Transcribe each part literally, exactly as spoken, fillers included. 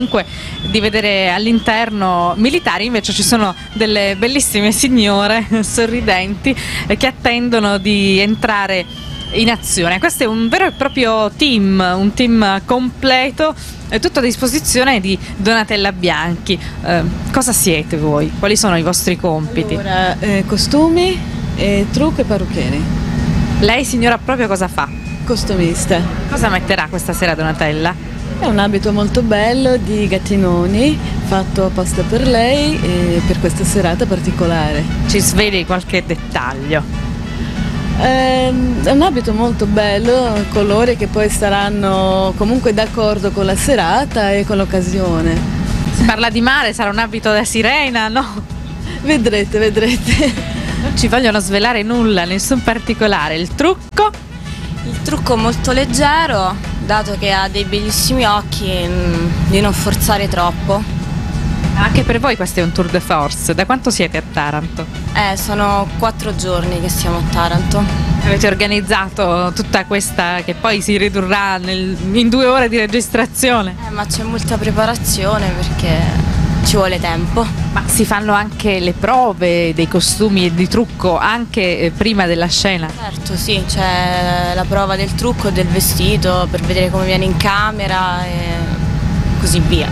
Comunque di vedere all'interno militari, invece ci sono delle bellissime signore sorridenti eh, che attendono di entrare in azione. Questo è un vero e proprio team, un team completo, è tutto a disposizione di Donatella Bianchi. Eh, cosa siete voi? Quali sono i vostri compiti? Allora, eh, costumi, eh, trucco e parrucchieri. Lei signora proprio cosa fa? Costumista. Cosa metterà questa sera Donatella? È un abito molto bello di gattinoni, fatto apposta per lei e per questa serata particolare. Ci sveli qualche dettaglio? Ehm, È un abito molto bello, colori che poi saranno comunque d'accordo con la serata e con l'occasione. Si parla di mare, sarà un abito da sirena, no? Vedrete, vedrete. Non ci vogliono svelare nulla, nessun particolare. Il trucco? Il trucco molto leggero, dato che ha dei bellissimi occhi, mh, di non forzare troppo. Anche per voi questo è un tour de force. Da quanto siete a Taranto? Eh, sono quattro giorni che siamo a Taranto. Avete organizzato tutta questa che poi si ridurrà nel- in due ore di registrazione? Eh, ma c'è molta preparazione perché ci vuole tempo. Ma si fanno anche le prove dei costumi e di trucco anche eh, prima della scena? Certo, sì, c'è la prova del trucco e del vestito per vedere come viene in camera e così via.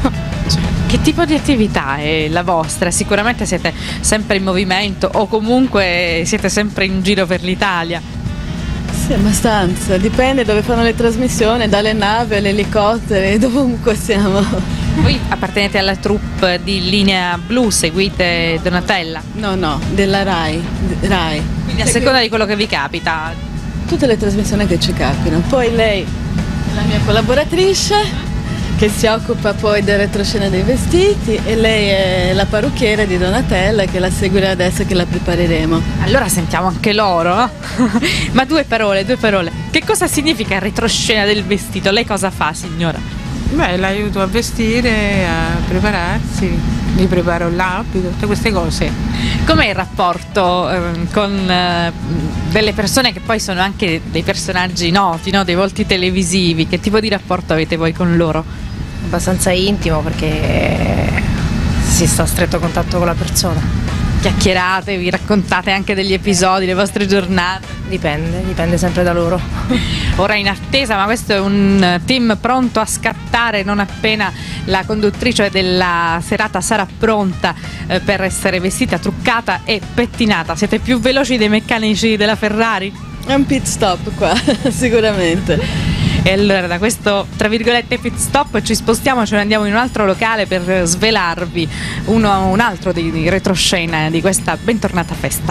Che tipo di attività è la vostra? Sicuramente siete sempre in movimento o comunque siete sempre in giro per l'Italia? Sì, abbastanza, dipende dove fanno le trasmissioni, dalle navi all'elicottero, dovunque siamo. Voi appartenete alla troupe di Linea Blu, seguite Donatella? No, no, della Rai, d- Rai. Quindi a seconda di quello che vi capita. Tutte le trasmissioni che ci capitano. Poi lei è la mia collaboratrice che si occupa poi del retroscena dei vestiti e lei è la parrucchiera di Donatella che la seguirà adesso che la prepareremo. Allora sentiamo anche loro, no? Ma due parole, due parole. Che cosa significa retroscena del vestito? Lei cosa fa, signora? Beh, l'aiuto a vestire, a prepararsi, gli preparo l'abito, tutte queste cose. Com'è il rapporto ehm, con eh, delle persone che poi sono anche dei personaggi noti, no? Dei volti televisivi? Che tipo di rapporto avete voi con loro? Abbastanza intimo perché si sta a stretto contatto con la persona. Chiacchierate, vi raccontate anche degli episodi, le vostre giornate? Dipende, dipende sempre da loro. Ora in attesa, ma questo è un team pronto a scattare non appena la conduttrice della serata sarà pronta eh, per essere vestita, truccata e pettinata. Siete più veloci dei meccanici della Ferrari? È un pit stop qua, sicuramente. E allora da questo, tra virgolette, pit stop ci spostiamo, ce ne andiamo in un altro locale per svelarvi uno, un altro di, di retroscena di questa bentornata festa.